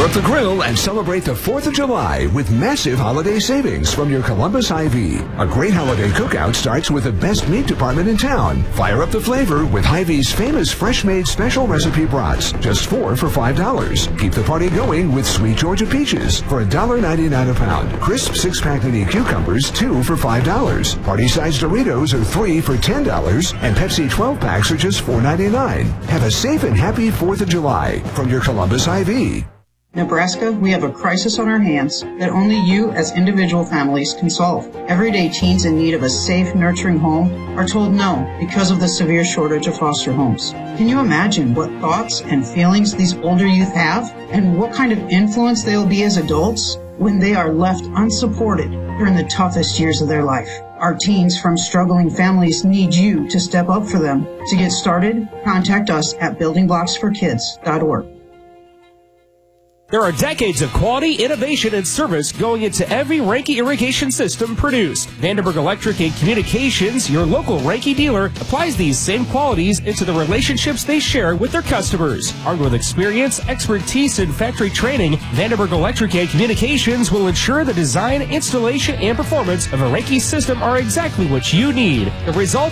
Fire up the grill and celebrate the 4th of July with massive holiday savings from your Columbus Hy-Vee. A great holiday cookout starts with the best meat department in town. Fire up the flavor with Hy-Vee's famous fresh-made special recipe brats, just 4 for $5. Keep the party going with Sweet Georgia peaches for $1.99 a pound. Crisp 6-pack mini cucumbers, 2 for $5. Party-sized Doritos are 3 for $10, and Pepsi 12-packs are just $4.99. Have a safe and happy 4th of July from your Columbus Hy-Vee. Nebraska, we have a crisis on our hands that only you as individual families can solve. Everyday teens in need of a safe, nurturing home are told no because of the severe shortage of foster homes. Can you imagine what thoughts and feelings these older youth have and what kind of influence they'll be as adults when they are left unsupported during the toughest years of their life? Our teens from struggling families need you to step up for them. To get started, contact us at buildingblocksforkids.org. There are decades of quality, innovation, and service going into every Reinke irrigation system produced. Vandenberg Electric and Communications, your local Reinke dealer, applies these same qualities into the relationships they share with their customers. Armed with experience, expertise, and factory training, Vandenberg Electric and Communications will ensure the design, installation, and performance of a Reinke system are exactly what you need. The result